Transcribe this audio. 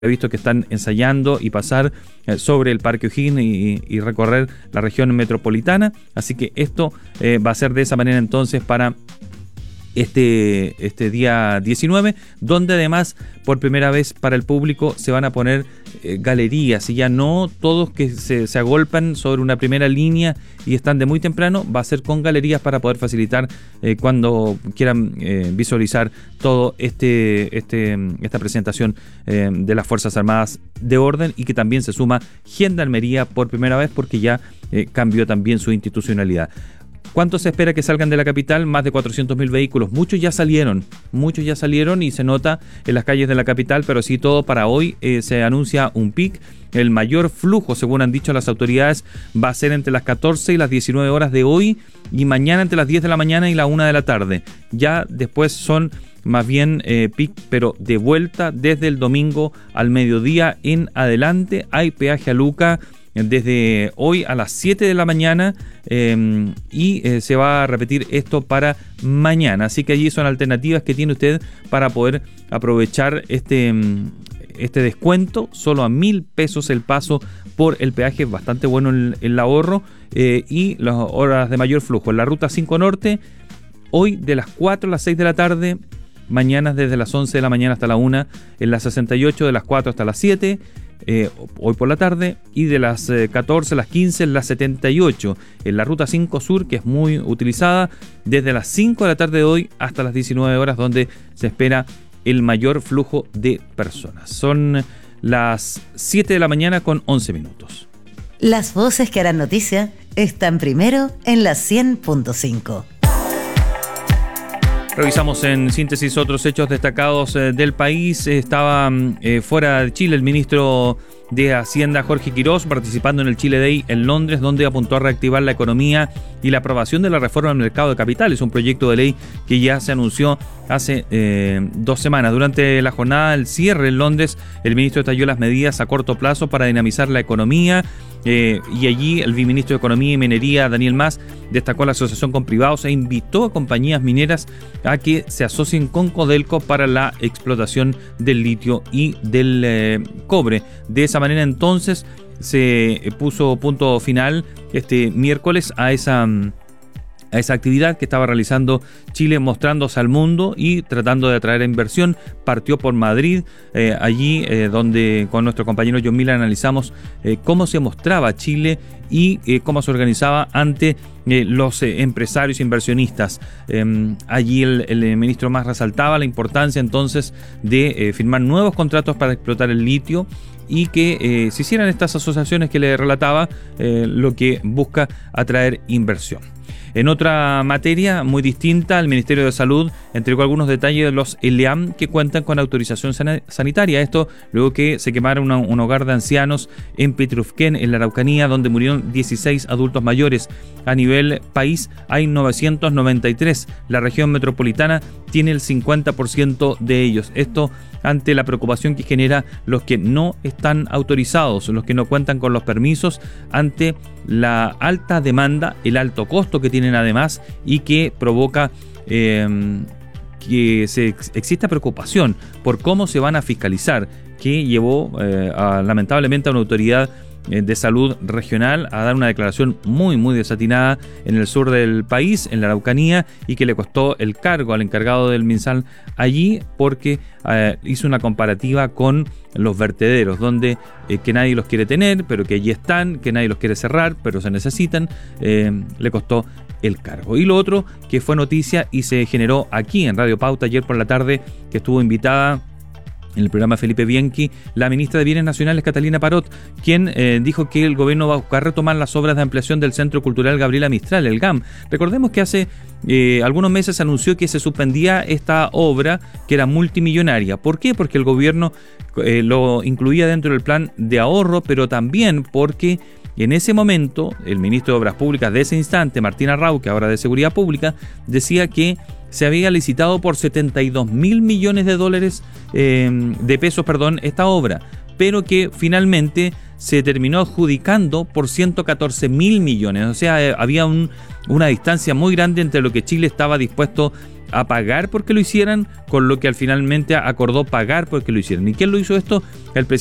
he visto que están ensayando y pasar sobre el Parque O'Higgins y recorrer la región metropolitana. Así que esto va a ser de esa manera entonces para este día 19, donde además por primera vez para el público se van a poner galerías, y ya no todos que se agolpan sobre una primera línea y están de muy temprano. Va a ser con galerías para poder facilitar cuando quieran visualizar todo esta presentación de las Fuerzas Armadas de Orden, y que también se suma Gendarmería por primera vez porque ya cambió también su institucionalidad. ¿Cuánto se espera que salgan de la capital? Más de 400.000 vehículos. Muchos ya salieron y se nota en las calles de la capital, pero sí todo para hoy se anuncia un pic. El mayor flujo, según han dicho las autoridades, va a ser entre las 14 y las 19 horas de hoy, y mañana entre las 10 de la mañana y la 1 de la tarde. Ya después son más bien pic, pero de vuelta desde el domingo al mediodía en adelante. Hay peaje a Luca desde hoy a las 7 de la mañana y se va a repetir esto para mañana. Así que allí son alternativas que tiene usted para poder aprovechar este descuento. Solo a 1.000 pesos el paso por el peaje, bastante bueno el ahorro, y las horas de mayor flujo. En la ruta 5 Norte, hoy de las 4 a las 6 de la tarde, mañana desde las 11 de la mañana hasta la 1, en la 68 de las 4 hasta las 7, hoy por la tarde, y de las 14 a las 15 en la 78, en la ruta 5 Sur, que es muy utilizada, desde las 5 de la tarde de hoy hasta las 19 horas, donde se espera el mayor flujo de personas. Son las 7 de la mañana con 11 minutos. Las voces que harán noticia están primero en la 100.5. Revisamos en síntesis otros hechos destacados del país. Estaba fuera de Chile el ministro de Hacienda, Jorge Quirós, participando en el Chile Day en Londres, donde apuntó a reactivar la economía y la aprobación de la reforma del mercado de capitales, un proyecto de ley que ya se anunció hace 2 semanas. Durante la jornada del cierre en Londres, el ministro detalló las medidas a corto plazo para dinamizar la economía. Y allí el viceministro de Economía y Minería, Daniel Mas, destacó la asociación con privados e invitó a compañías mineras a que se asocien con Codelco para la explotación del litio y del cobre. De esa manera entonces se puso punto final este miércoles a esa actividad que estaba realizando Chile, mostrándose al mundo y tratando de atraer inversión. Partió por Madrid, allí donde con nuestro compañero John Miller analizamos cómo se mostraba Chile y cómo se organizaba ante los empresarios e inversionistas. Allí el ministro más resaltaba la importancia entonces de firmar nuevos contratos para explotar el litio, y que se hicieran estas asociaciones que le relataba, lo que busca atraer inversión. En otra materia muy distinta, el Ministerio de Salud entregó algunos detalles de los ELEAM que cuentan con autorización sanitaria. Esto luego que se quemara un hogar de ancianos en Petrufquén, en la Araucanía, donde murieron 16 adultos mayores. A nivel país hay 993. La región metropolitana tiene el 50% de ellos. Esto ante la preocupación que genera los que no están autorizados, los que no cuentan con los permisos, ante la alta demanda, el alto costo que tienen además, y que provoca que exista preocupación por cómo se van a fiscalizar, que llevó lamentablemente a una autoridad de salud regional a dar una declaración muy desatinada en el sur del país, en la Araucanía, y que le costó el cargo al encargado del MinSal allí, porque hizo una comparativa con los vertederos, donde que nadie los quiere tener, pero que allí están, que nadie los quiere cerrar, pero se necesitan. Le costó el cargo. Y lo otro que fue noticia y se generó aquí en Radio Pauta ayer por la tarde, que estuvo invitada en el programa Felipe Bianchi, la ministra de Bienes Nacionales, Catalina Parot, quien dijo que el gobierno va a buscar retomar las obras de ampliación del Centro Cultural Gabriela Mistral, el GAM. Recordemos que hace algunos meses se anunció que se suspendía esta obra, que era multimillonaria. ¿Por qué? Porque el gobierno lo incluía dentro del plan de ahorro, pero también porque en ese momento el ministro de Obras Públicas de ese instante, Martín Arrau, que ahora de Seguridad Pública, decía que se había licitado por 72.000 millones de pesos esta obra, pero que finalmente se terminó adjudicando por 114.000 millones. O sea, había una distancia muy grande entre lo que Chile estaba dispuesto a pagar porque lo hicieran, con lo que al finalmente acordó pagar porque lo hicieran. ¿Y quién lo hizo esto? El